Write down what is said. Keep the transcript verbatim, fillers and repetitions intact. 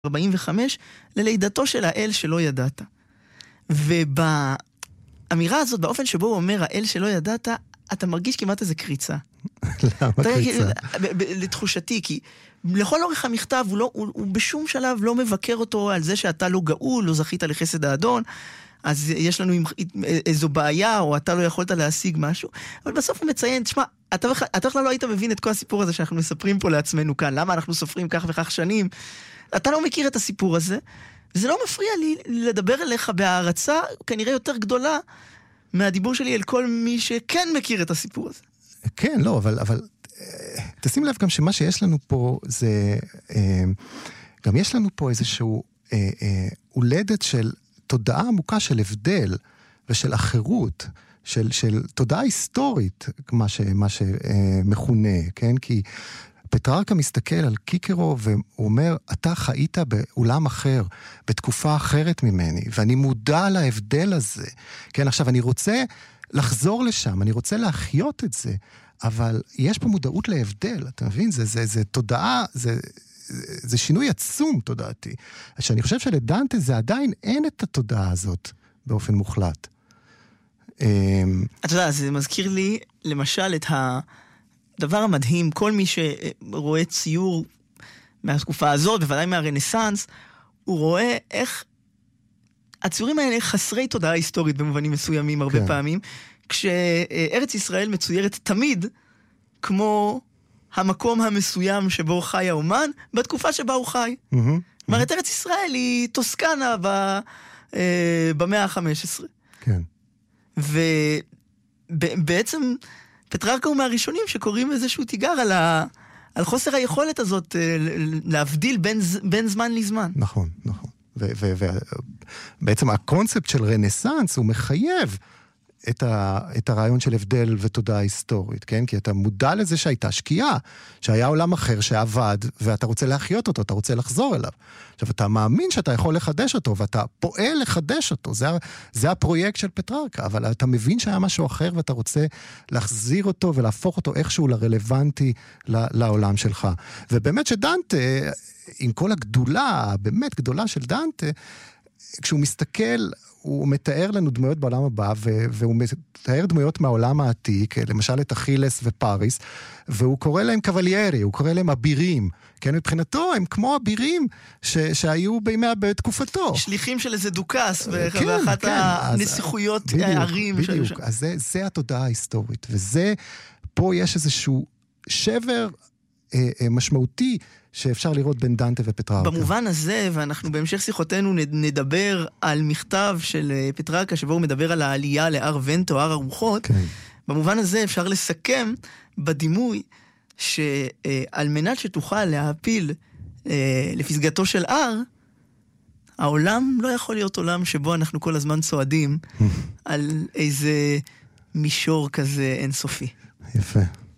ארבעים וחמש, ללידתו של האל שלא ידעת. ובאמירה הזאת, באופן שבו הוא אומר, האל שלא ידעת, אתה מרגיש כמעט איזה קריצה. למה קריצה? לתחושתי, כי לכל אורך המכתב, הוא, לא, הוא, הוא בשום שלב לא מבקר אותו על זה שאתה לא גאול, לא זכית לחסד האדון, אז יש לנו איזו בעיה, או אתה לא יכולת להשיג משהו, אבל בסוף הוא מציין, תשמע, אתה בכלל לא היית מבין את כל הסיפור הזה שאנחנו מספרים פה לעצמנו כאן, למה אנחנו סופרים כך וכך שנים, אתה לא מכיר את הסיפור הזה, וזה לא מפריע לי לדבר אליך בהערצה, כנראה יותר גדולה, מהדיבור שלי אל כל מי שכן מכיר את הסיפור הזה. כן, לא, אבל, אבל תשים לב גם שמה שיש לנו פה זה, גם יש לנו פה איזשהו הולדת של תודעה עמוקה של הבדל ושל אחרות, של, של תודעה היסטורית, מה, ש, מה שמכונה, כן? כי פטררקה מסתכל על קיקרו והוא אומר, אתה חיית בעולם אחר, בתקופה אחרת ממני, ואני מודע להבדל הזה. כן, עכשיו אני רוצה לחזור לשם, אני רוצה להחיות את זה, אבל יש פה מודעות להבדל, אתה מבין? זה, זה, זה תודעה, זה, זה שינוי עצום תודעתי. שאני חושב שלדנטה זה עדיין אין את התודעה הזאת באופן מוחלט. אתה יודע, זה מזכיר לי למשל את הדבר המדהים, כל מי שרואה ציור מהתקופה הזאת, בוודאי מהרנסנס, הוא רואה איך הציורים האלה חסרי תודעה היסטורית במובנים מסוימים הרבה כן. פעמים, כשארץ ישראל מצוירת תמיד כמו המקום המסוים שבו חי האומן, בתקופה שבה הוא חי. Mm-hmm. אומרת, mm-hmm. ארץ ישראל היא טוסקנה ב, אה, במאה ה-חמש עשרה. כן. ובעצם פטררקה הוא מהראשונים שקוראים איזשהו תיגר על, ה, על חוסר היכולת הזאת אה, להבדיל בין, בין זמן לזמן. נכון, נכון. ובעצם הקונספט של רנסנס הוא מחייב את, ה, את הרעיון של הבדל ותודעה היסטורית, כן? כי אתה מודע לזה שהייתה שקיעה, שהיה עולם אחר שעבד, ואתה רוצה להחיות אותו, אתה רוצה לחזור אליו. עכשיו, אתה מאמין שאתה יכול לחדש אותו, ואתה פועל לחדש אותו, זה, זה הפרויקט של פטררקה, אבל אתה מבין שהיה משהו אחר, ואתה רוצה להחזיר אותו ולהפוך אותו איכשהו לרלוונטי לעולם שלך. ובאמת שדנטה, עם כל הגדולה, באמת גדולה של דנטה, כשהוא מסתכל, הוא מתאר לנו דמויות בעולם הבא, והוא מתאר דמויות מהעולם העתיק, למשל את אכילס ופריס, והוא קורא להם קבליירי, הוא קורא להם אבירים, כן, מבחינתו הם כמו אבירים שהיו בימי, בתקופתו. שליחים של איזה דוקס, ואחת הנסיכויות הערים. בדיוק, אז זה התודעה ההיסטורית, וזה, פה יש איזשהו שבר משמעותי, שאפשר לראות בין דנטה ופטררקה. במובן הזה, ואנחנו בהמשך שיחותינו נדבר על מכתב של פטררקה, שבו הוא מדבר על העלייה להר ונטו, הר הרוחות, כן. במובן הזה אפשר לסכם בדימוי, שעל מנת שתוכל להפיל לפסגתו של הר, העולם לא יכול להיות עולם שבו אנחנו כל הזמן צועדים על איזה מישור כזה אינסופי. יפה.